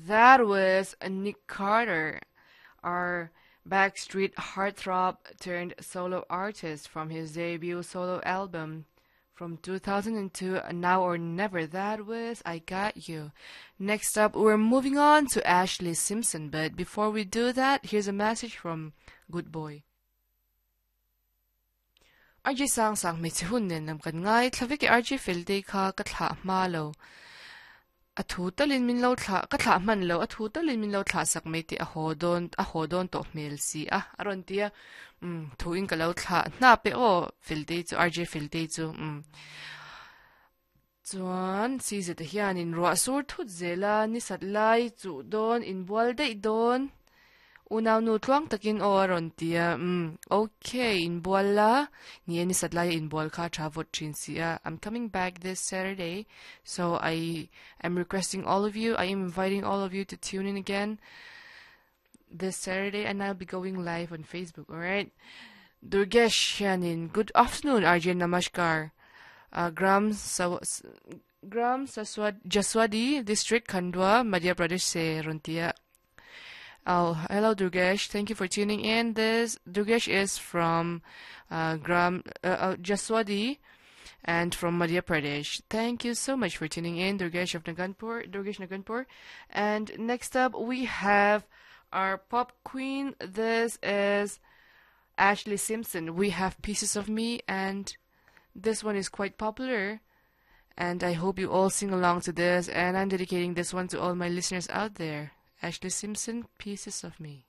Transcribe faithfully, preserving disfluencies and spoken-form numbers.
That was Nick Carter, our backstreet heartthrob turned solo artist from his debut solo album from two thousand two, Now or Never. That was I Got You. Next up, we're moving on to Ashley Simpson, but before we do that, here's a message from Good Boy. R J sang sang mi chi hun nen nam kan ngai thlavi ki R J fel dei kha ka thla ma lo a thu talin min lo thla ka thla man lo a thu talin min lo thla sak me ti a hodon a hodon to mel si a aron tia um thu in ka lo thla na pe o fel dei chu R J fel dei chu um chuan si ze te hian in ro sur thut zela ni sat lai chu don in bol dei don unaw nu tluang takin o aron tia um okay in bola ni ni satlaya in bol kha thavot thin sia. I'm coming back this Saturday, so I am requesting all of you, I am inviting all of you to tune in again this Saturday, and I'll be going live on Facebook. All right, Durgesh Shanin, good afternoon. R J Namaskar. uh, Gram Saw Gram Saswad Jaswadi district Khandwa, Madhya Pradesh se rontia. Oh, hello Durgesh. Thank you for tuning in. This Durgesh is from uh, Gram uh, uh, Jaswadi and from Madhya Pradesh. Thank you so much for tuning in, Durgesh of Naganpur, Durgesh Naganpur. And next up we have our pop queen. This is Ashley Simpson. We have Pieces of Me, and this one is quite popular. And I hope you all sing along to this. And I'm dedicating this one to all my listeners out there. Ashley Simpson, Pieces of Me.